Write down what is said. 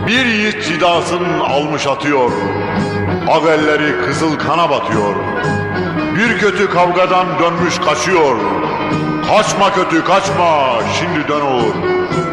Bir yiğit cidasın almış atıyor, ak elleri kızıl kana batıyor. Bir kötü kavgadan dönmüş kaçıyor. Kaçma kötü kaçma, şimdi dön olur.